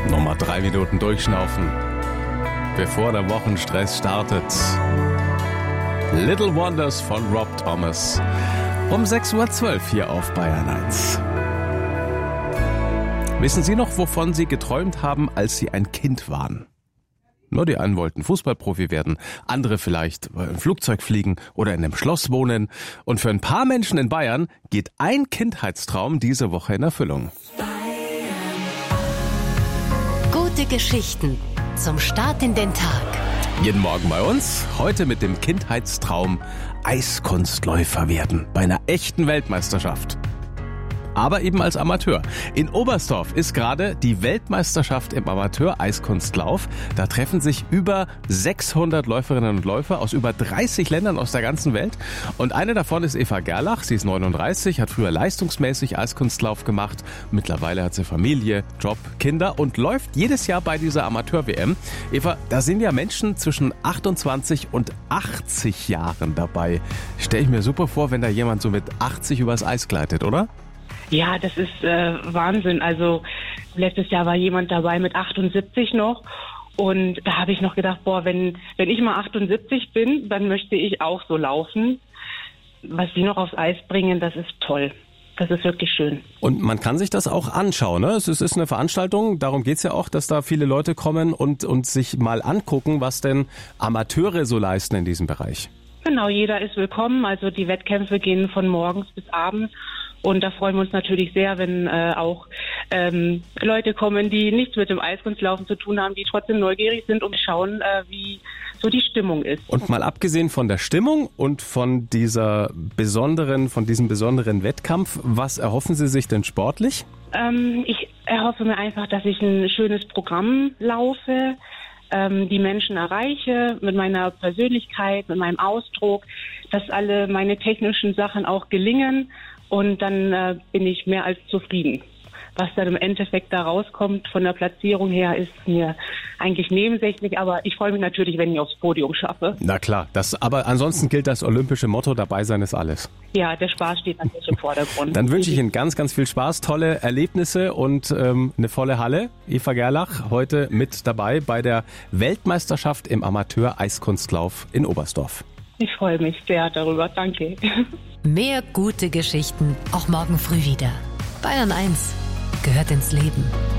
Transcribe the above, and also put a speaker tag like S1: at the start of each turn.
S1: Nochmal 3 Minuten durchschnaufen, bevor der Wochenstress startet. Little Wonders von Rob Thomas. Um 6.12 Uhr hier auf Bayern 1. Wissen Sie noch, wovon Sie geträumt haben, als Sie ein Kind waren? Nur die einen wollten Fußballprofi werden, andere vielleicht im Flugzeug fliegen oder in einem Schloss wohnen. Und für ein paar Menschen in Bayern geht ein Kindheitstraum diese Woche in Erfüllung.
S2: Gute Geschichten zum Start in den Tag.
S1: Jeden Morgen bei uns, heute mit dem Kindheitstraum Eiskunstläufer werden bei einer echten Weltmeisterschaft. Aber eben als Amateur. In Oberstdorf ist gerade die Weltmeisterschaft im Amateur-Eiskunstlauf. Da treffen sich über 600 Läuferinnen und Läufer aus über 30 Ländern aus der ganzen Welt. Und eine davon ist Eva Gerlach. Sie ist 39, hat früher leistungsmäßig Eiskunstlauf gemacht. Mittlerweile hat sie Familie, Job, Kinder und läuft jedes Jahr bei dieser Amateur-WM. Eva, da sind ja Menschen zwischen 28 und 80 Jahren dabei. Stell ich mir super vor, wenn da jemand so mit 80 übers Eis gleitet, oder?
S3: Ja, das ist Wahnsinn. Also letztes Jahr war jemand dabei mit 78 noch und da habe ich noch gedacht, wenn ich mal 78 bin, dann möchte ich auch so laufen. Was die noch aufs Eis bringen, das ist toll. Das ist wirklich schön. Und
S1: man kann sich das auch anschauen, ne? Es ist eine Veranstaltung, darum geht's ja auch, dass da viele Leute kommen und sich mal angucken, was denn Amateure so leisten in diesem Bereich.
S3: Genau, jeder ist willkommen. Also die Wettkämpfe gehen von morgens bis abends. Und da freuen wir uns natürlich sehr, wenn auch Leute kommen, die nichts mit dem Eiskunstlaufen zu tun haben, die trotzdem neugierig sind und schauen, wie so die Stimmung ist.
S1: Und mal abgesehen von der Stimmung und von diesem besonderen Wettkampf, was erhoffen Sie sich denn sportlich?
S3: Ich erhoffe mir einfach, dass ich ein schönes Programm laufe, die Menschen erreiche mit meiner Persönlichkeit, mit meinem Ausdruck, dass alle meine technischen Sachen auch gelingen. Und dann bin ich mehr als zufrieden. Was dann im Endeffekt da rauskommt von der Platzierung her, ist mir eigentlich nebensächlich. Aber ich freue mich natürlich, wenn ich aufs Podium schaffe.
S1: Na klar, aber ansonsten gilt das olympische Motto, dabei sein ist alles.
S3: Ja, der Spaß steht natürlich im Vordergrund.
S1: Dann wünsche ich Ihnen ganz, ganz viel Spaß, tolle Erlebnisse und eine volle Halle. Eva Gerlach heute mit dabei bei der Weltmeisterschaft im Amateur-Eiskunstlauf in Oberstdorf.
S3: Ich freue mich sehr darüber. Danke.
S2: Mehr gute Geschichten auch morgen früh wieder. Bayern 1 gehört ins Leben.